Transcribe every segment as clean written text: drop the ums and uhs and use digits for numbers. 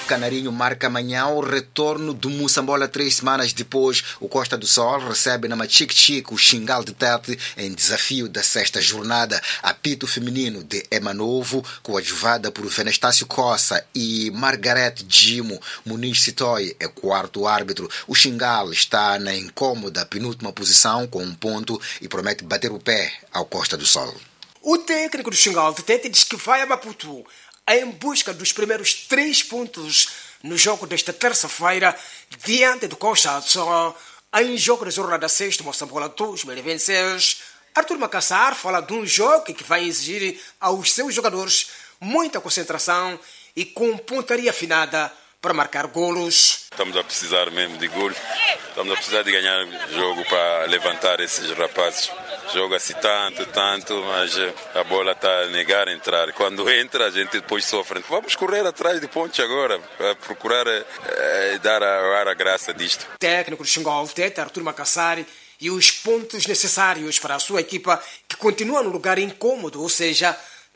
Canarinho marca amanhã o retorno do Moçambola 3 semanas depois. O Costa do Sol recebe na Machique-Chique o Xingal de Tete em desafio da sexta jornada. Apito feminino de Emanovo, coadjuvada por Venestácio Coça e Margaret Gimo. Muniz Sitoy é quarto árbitro. O Xingal está na incômoda penúltima posição com 1 ponto e promete bater o pé ao Costa do Sol. O técnico do Xingal de Tete diz que vai a Maputo em busca dos primeiros 3 pontos no jogo desta terça-feira diante do Costa do Sol em jogo da jornada 6 do Moçambola 2026. Arthur Macassar fala de um jogo que vai exigir aos seus jogadores muita concentração e com pontaria afinada para marcar golos. Estamos a precisar mesmo de golos, estamos a precisar de ganhar jogo para levantar esses rapazes. Joga-se tanto, mas a bola está a negar a entrar. Quando entra, a gente depois sofre. Vamos correr atrás de pontos agora, para procurar dar a graça disto. O técnico do Xingal Tete, Arthur Macassar, e os pontos necessários para a sua equipa, que continua no lugar incômodo, ou seja,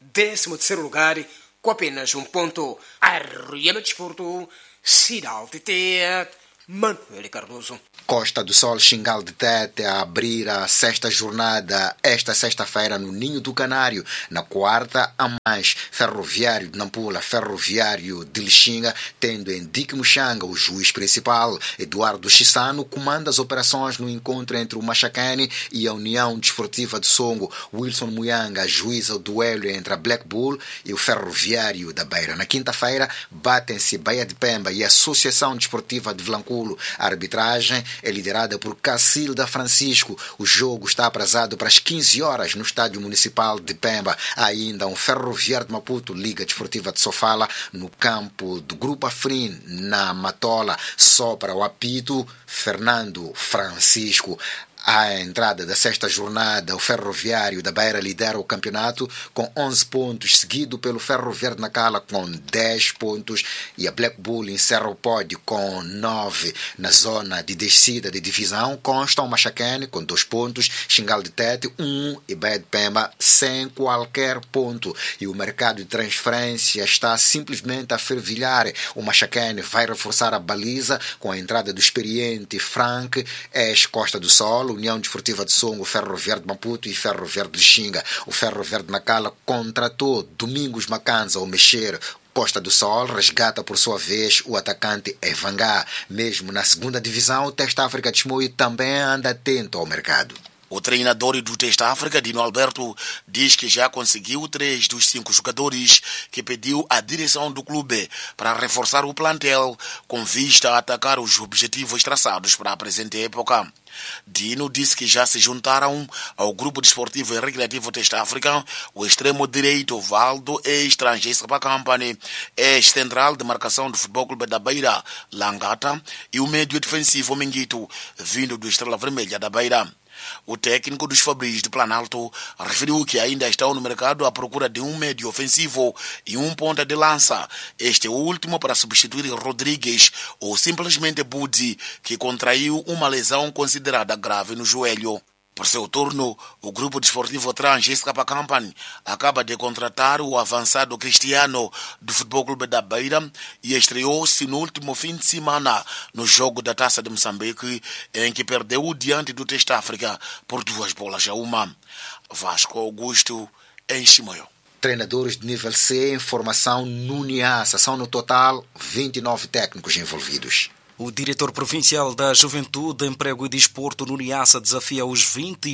13º lugar, com apenas 1 ponto. Arruia no desporto, Cidade de Tete, Manuel Cardoso. Costa do Sol Xingal de Tete a abrir a sexta jornada esta sexta-feira no Ninho do Canário. Na quarta, a mais Ferroviário de Nampula, Ferroviário de Lixinga, tendo em Dique Muxanga o juiz principal. Eduardo Chissano comanda as operações no encontro entre o Machacane e a União Desportiva de Songo. Wilson Muyanga ajuiza o duelo entre a Black Bull e o Ferroviário da Beira. Na quinta-feira, batem-se Baía de Pemba e a Associação Desportiva de Vilanculo. A arbitragem é liderada por Cacilda Francisco. O jogo está aprazado para as 15 horas no Estádio Municipal de Pemba. Há ainda um Ferroviário de Maputo, Liga Desportiva de Sofala, no campo do Grupo Afrin, na Matola. Só para o apito, Fernando Francisco. À entrada da sexta jornada, o Ferroviário da Beira lidera o campeonato com 11 pontos, seguido pelo Ferroviário de Nacala com 10 pontos e a Black Bull encerra o pódio com 9. Na zona de descida de divisão constam o Machacane com 2 pontos, Xingal de Tete 1 e Baía de Pemba sem qualquer ponto. E o mercado de transferência está simplesmente a fervilhar. O Machacane vai reforçar a baliza com a entrada do experiente Frank, ex-Costa do Sol, União Desportiva de Songo, Ferroviário de Maputo e Ferroviário de Lixinga. O Ferroviário de Nacala contratou Domingos Macanza ao mexer. Costa do Sol resgata por sua vez o atacante Evangá. Mesmo na segunda divisão, o Teste África de Chimoio também anda atento ao mercado. O treinador do Teste África, Dino Alberto, diz que já conseguiu 3 dos 5 jogadores que pediu à direção do clube para reforçar o plantel com vista a atacar os objetivos traçados para a presente época. Dino disse que já se juntaram ao grupo desportivo e recreativo Teste África o extremo direito Valdo, ex-Tranjês para Company, ex-central de marcação do Futebol Clube da Beira, Langata, e o médio defensivo Minguito, vindo do Estrela Vermelha da Beira. O técnico dos Fabris de Planalto referiu que ainda estão no mercado à procura de um médio ofensivo e um ponta de lança, este último para substituir Rodrigues ou simplesmente Budzi, que contraiu uma lesão considerada grave no joelho. Por seu turno, o grupo desportivo Tranjêscapa Company acaba de contratar o avançado Cristiano do Futebol Clube da Beira e estreou-se no último fim de semana no jogo da Taça de Moçambique, em que perdeu diante do Teste África por 2-1. Vasco Augusto, em Chimoio. Treinadores de nível C em formação no Niassa. São no total 29 técnicos envolvidos. O diretor provincial da Juventude, Emprego e Desporto no Niassa desafia os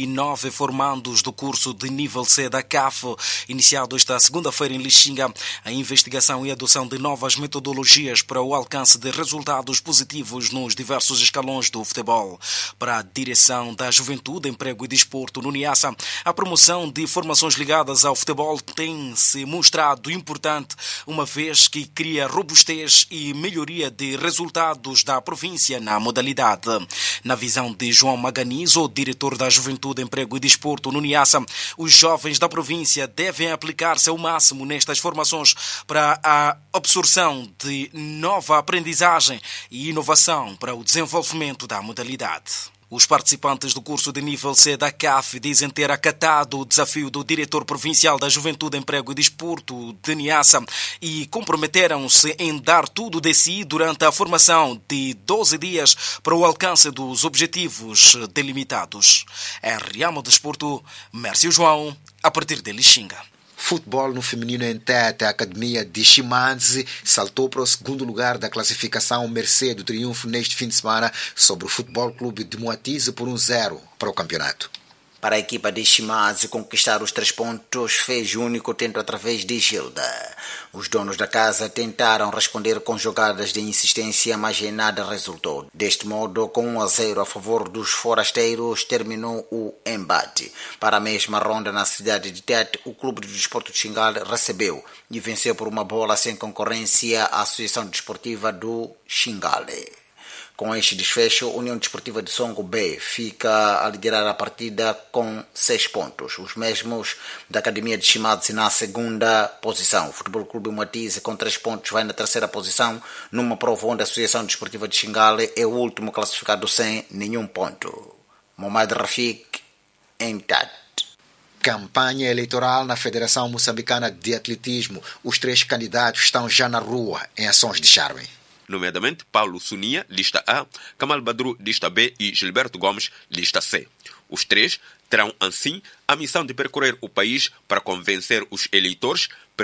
29 formandos do curso de nível C da CAF, iniciado esta segunda-feira em Lixinga, a investigação e adoção de novas metodologias para o alcance de resultados positivos nos diversos escalões do futebol. Para a direção da Juventude, Emprego e Desporto no Niassa, a promoção de formações ligadas ao futebol tem se mostrado importante, uma vez que cria robustez e melhoria de resultados da província na modalidade. Na visão de João Maganizo, diretor da Juventude, Emprego e Desporto no Niassa, os jovens da província devem aplicar-se ao máximo nestas formações para a absorção de nova aprendizagem e inovação para o desenvolvimento da modalidade. Os participantes do curso de nível C da CAF dizem ter acatado o desafio do diretor provincial da Juventude, Emprego e Desporto de Niassa e comprometeram-se em dar tudo de si durante a formação de 12 dias para o alcance dos objetivos delimitados. Em Riamo Desporto, Mércio João, a partir de Lixinga. Futebol no feminino em Tete, a Academia de Chimanzi saltou para o segundo lugar da classificação mercê do triunfo neste fim de semana sobre o Futebol Clube de Moatize por 1-0 para o campeonato. Para a equipa de Chimanzi conquistar os 3 pontos, fez único tento através de Gilda. Os donos da casa tentaram responder com jogadas de insistência, mas em nada resultou. Deste modo, com 1-0 a favor dos forasteiros, terminou o embate. Para a mesma ronda na cidade de Tete, o Clube de Desporto de Xingale recebeu e venceu por uma bola sem concorrência a Associação Desportiva do Xingale. Com este desfecho, a União Desportiva de Songo B fica a liderar a partida com 6 pontos. Os mesmos da Academia de Chimanzi na segunda posição. O Futebol Clube Moatize com 3 pontos vai na terceira posição, numa prova onde a Associação Desportiva de Xingale é o último classificado sem nenhum ponto. Mohamed Rafik, em Tete. Campanha eleitoral na Federação Moçambicana de Atletismo. Os 3 candidatos estão já na rua em ações de charme. Nomeadamente Paulo Sunia, lista A, Kamal Badru, lista B e Gilberto Gomes, lista C. Os 3 terão, assim, a missão de percorrer o país para convencer os eleitores